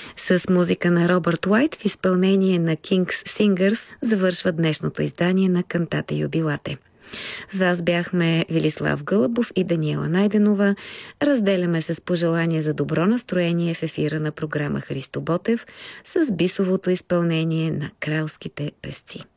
С музика на Робърт Уайт в изпълнение на King's Singers завършва днешното издание на Кантата юбилате. С вас бяхме Велислав Гълъбов и Даниела Найденова. Разделяме се с пожелания за добро настроение в ефира на програма Христо Ботев с бисовото изпълнение на кралските певци.